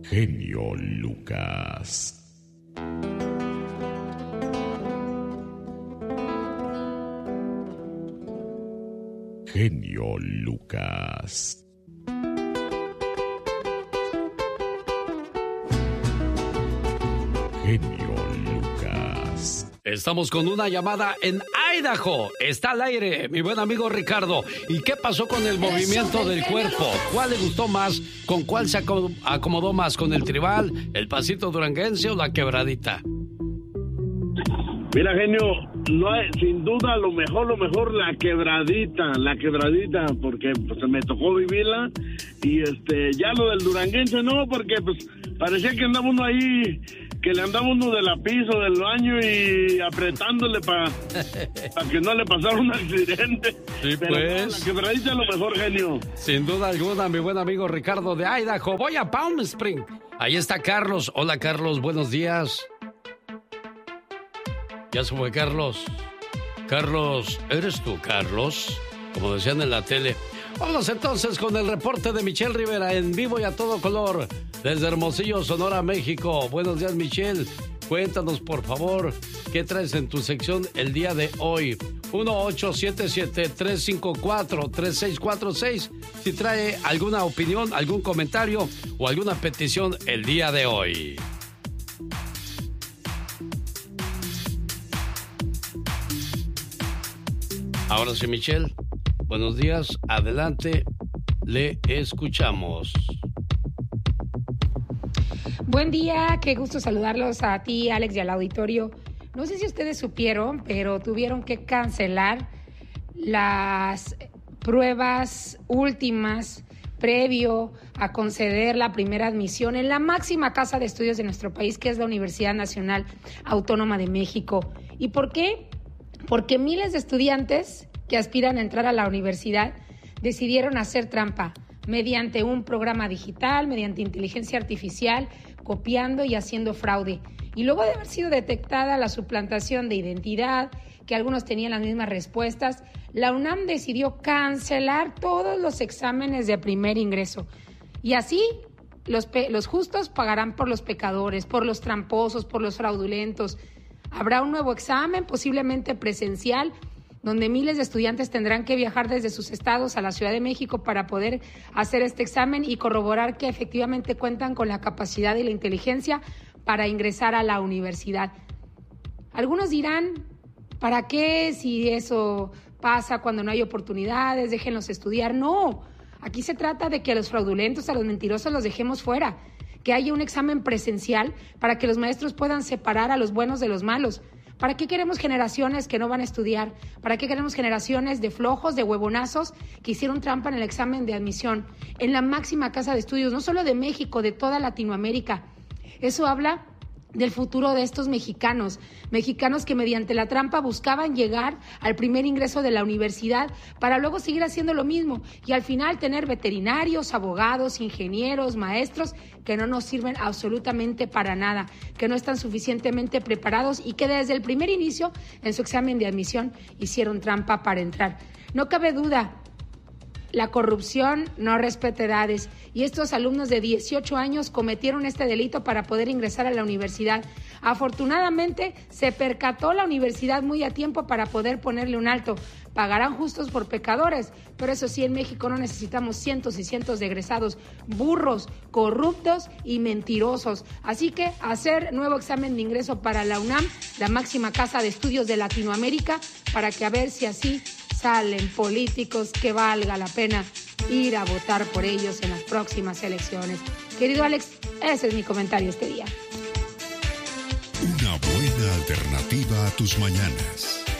Genio Lucas. Genio Lucas. Genio Lucas. Estamos con una llamada en Idaho. Está al aire, mi buen amigo Ricardo. ¿Y qué pasó con el movimiento del cuerpo? ¿Cuál le gustó más? ¿Con cuál se acomodó más? ¿Con el tribal, el pasito duranguense o la quebradita? Mira, genio, no hay, sin duda lo mejor la quebradita, porque pues me tocó vivirla y ya lo del duranguense no, porque pues parecía que andaba uno ahí, que le andaba uno de la piso del baño y apretándole para que no le pasara un accidente. Sí, pero pues. No, la quebradita es lo mejor, genio. Sin duda alguna, mi buen amigo Ricardo de Idaho. Voy a Palm Spring. Ahí está Carlos. Hola, Carlos, buenos días. Ya se fue Carlos. Carlos, ¿eres tú, Carlos? Como decían en la tele. Vamos entonces con el reporte de Michelle Rivera en vivo y a todo color desde Hermosillo, Sonora, México. Buenos días, Michelle. Cuéntanos, por favor, ¿qué traes en tu sección el día de hoy? 1-877-354-3646. Si trae alguna opinión, algún comentario o alguna petición el día de hoy. Ahora sí, Michelle, buenos días, adelante, le escuchamos. Buen día, qué gusto saludarlos a ti, Alex, y al auditorio. No sé si ustedes supieron, pero tuvieron que cancelar las pruebas últimas previo a conceder la primera admisión en la máxima casa de estudios de nuestro país, que es la Universidad Nacional Autónoma de México. ¿Y por qué? Porque miles de estudiantes que aspiran a entrar a la universidad decidieron hacer trampa mediante un programa digital, mediante inteligencia artificial, copiando y haciendo fraude. Y luego de haber sido detectada la suplantación de identidad, que algunos tenían las mismas respuestas, la UNAM decidió cancelar todos los exámenes de primer ingreso. Y así los justos pagarán por los pecadores, por los tramposos, por los fraudulentos. Habrá un nuevo examen, posiblemente presencial, donde miles de estudiantes tendrán que viajar desde sus estados a la Ciudad de México para poder hacer este examen y corroborar que efectivamente cuentan con la capacidad y la inteligencia para ingresar a la universidad. Algunos dirán, ¿para qué si eso pasa cuando no hay oportunidades? Déjenlos estudiar. No, aquí se trata de que a los fraudulentos, a los mentirosos los dejemos fuera, que haya un examen presencial para que los maestros puedan separar a los buenos de los malos. ¿Para qué queremos generaciones que no van a estudiar? ¿Para qué queremos generaciones de flojos, de huevonazos que hicieron trampa en el examen de admisión en la máxima casa de estudios, no solo de México, de toda Latinoamérica? Eso habla del futuro de estos mexicanos que mediante la trampa buscaban llegar al primer ingreso de la universidad para luego seguir haciendo lo mismo y al final tener veterinarios, abogados, ingenieros, maestros que no nos sirven absolutamente para nada, que no están suficientemente preparados y que desde el primer inicio en su examen de admisión hicieron trampa para entrar. No cabe duda, la corrupción no respeta edades y estos alumnos de 18 años cometieron este delito para poder ingresar a la universidad. Afortunadamente se percató la universidad muy a tiempo para poder ponerle un alto. Pagarán justos por pecadores, pero eso sí, en México no necesitamos cientos y cientos de egresados burros, corruptos y mentirosos. Así que hacer nuevo examen de ingreso para la UNAM, la máxima casa de estudios de Latinoamérica, para que a ver si así salen políticos que valga la pena ir a votar por ellos en las próximas elecciones. Querido Alex, ese es mi comentario este día. Una buena alternativa a tus mañanas.